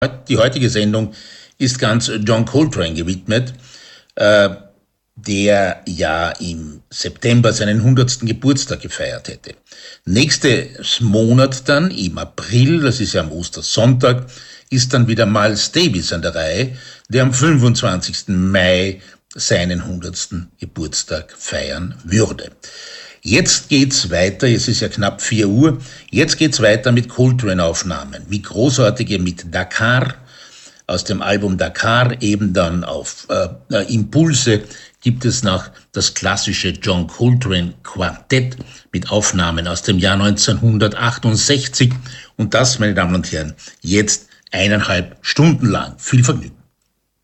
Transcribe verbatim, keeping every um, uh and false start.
Die heutige Sendung ist ganz John Coltrane gewidmet, äh, der ja im September seinen hundertsten Geburtstag gefeiert hätte. Nächstes Monat dann, im April, das ist ja am Ostersonntag, ist dann wieder Miles Davis an der Reihe, der am fünfundzwanzigsten Mai seinen hundertsten Geburtstag feiern würde. Jetzt geht's weiter, es ist ja knapp vier Uhr, jetzt geht's weiter mit Coltrane-Aufnahmen, wie großartige mit Dakar, aus dem Album Dakar, eben dann auf äh, Impulse gibt es noch das klassische John Coltrane Quartett mit Aufnahmen aus dem Jahr neunzehnhundertachtundsechzig und das, meine Damen und Herren, jetzt eineinhalb Stunden lang. Viel Vergnügen.